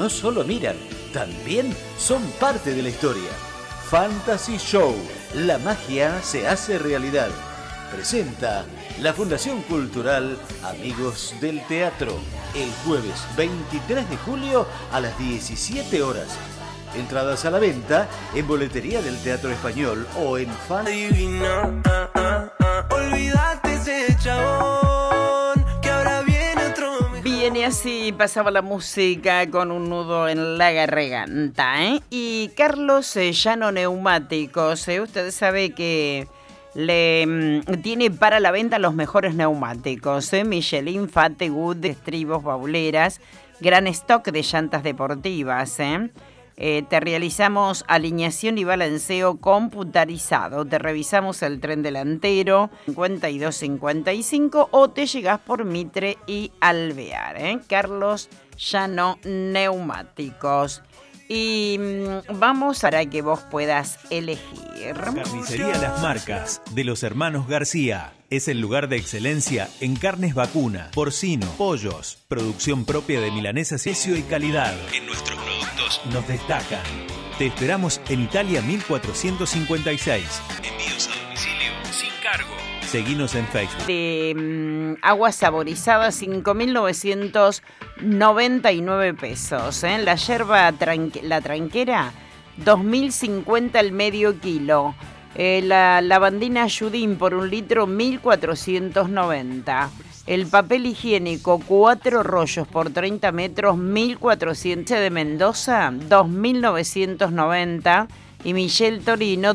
no solo miran, también son parte de la historia. Fantasy Show, la magia se hace realidad. Presenta la Fundación Cultural Amigos del Teatro, el jueves 23 de julio a las 17 horas. Entradas a la venta en boletería del Teatro Español o en fan. Adivina, olvídate ese chabón, que ahora viene otro mejor. Bien, y así pasaba la música con un nudo en la garganta, ¿eh? Y Carlos Llano Neumáticos, usted sabe que le tiene para la venta los mejores neumáticos, Michelin, Fatewood, estribos, bauleras, gran stock de llantas deportivas, te realizamos alineación y balanceo computarizado. Te revisamos el tren delantero 52-55 o te llegás por Mitre y Alvear. Carlos Llano Neumáticos. Y vamos para que vos puedas elegir. Carnicería Las Marcas de los hermanos García. Es el lugar de excelencia en carnes vacuna, porcino, pollos, producción propia de milanesas, precio y calidad. En nuestros productos nos destacan. Te esperamos en Italia 1456. Envíos a domicilio sin cargo. Seguinos en Facebook. De agua saborizada, 5.999 pesos. La yerba la tranquera, 2.050 el medio kilo. La lavandina Judín por 1 litro, 1.490. El papel higiénico, 4 rollos por 30 metros, 1.400. De Mendoza, 2.990. Y Michel Torino,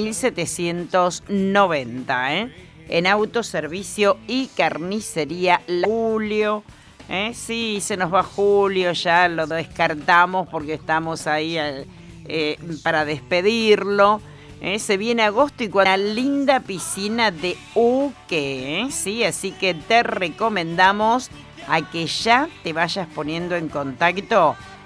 2.790. En autoservicio y carnicería Julio. Sí, se nos va Julio, ya lo descartamos porque estamos ahí para despedirlo. Se viene agosto y con una linda piscina de Uque, sí, así que te recomendamos a que ya te vayas poniendo en contacto